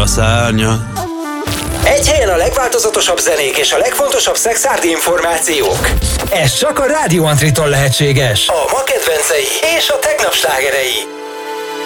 szárnyat. Egy helyen a legváltozatosabb zenék és a legfontosabb szexárdi információk. Ez csak a Rádió Antritól lehetséges. A ma kedvencei és a tegnap slágerei.